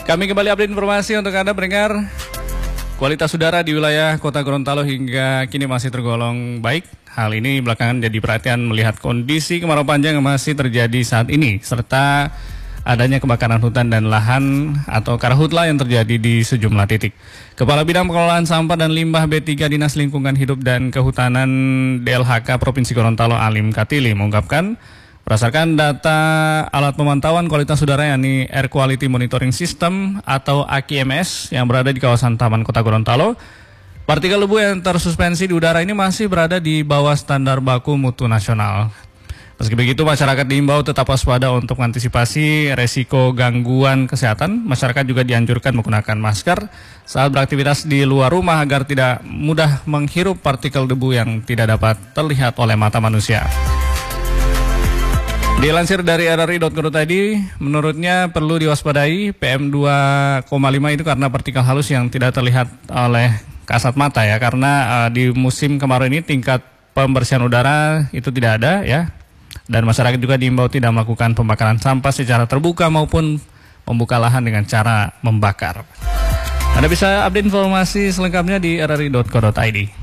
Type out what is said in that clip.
Kami kembali update informasi untuk Anda pendengar. Kualitas udara di wilayah Kota Gorontalo hingga kini masih tergolong baik. Hal ini belakangan jadi perhatian melihat kondisi kemarau panjang yang masih terjadi saat ini, serta adanya kebakaran hutan dan lahan atau karhutla yang terjadi di sejumlah titik. Kepala Bidang Pengelolaan Sampah dan Limbah B3 Dinas Lingkungan Hidup dan Kehutanan DLHK Provinsi Gorontalo Alim Katili mengungkapkan, berdasarkan data alat pemantauan kualitas udara yakni Air Quality Monitoring System atau AQMS yang berada di kawasan Taman Kota Gorontalo, partikel debu yang tersuspensi di udara ini masih berada di bawah standar baku mutu nasional. Meski begitu, masyarakat diimbau tetap waspada untuk mengantisipasi resiko gangguan kesehatan. Masyarakat juga dianjurkan menggunakan masker saat beraktivitas di luar rumah agar tidak mudah menghirup partikel debu yang tidak dapat terlihat oleh mata manusia. Dilansir dari RRI.co.id, menurutnya perlu diwaspadai PM2,5 itu karena partikel halus yang tidak terlihat oleh kasat mata ya, karena di musim kemarau ini tingkat pembersihan udara itu tidak ada ya, dan masyarakat juga diimbau tidak melakukan pembakaran sampah secara terbuka maupun membuka lahan dengan cara membakar. Anda bisa update informasi selengkapnya di rri.co.id.